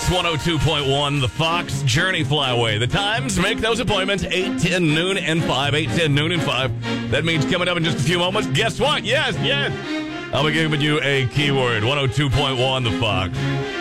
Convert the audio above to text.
102.1, the Fox Journey Flyway. The times, make those appointments, 8, 10, noon, and 5. 8, 10, noon, and 5. That means coming up in just a few moments, guess what? Yes. I'll be giving you a keyword, 102.1, the Fox.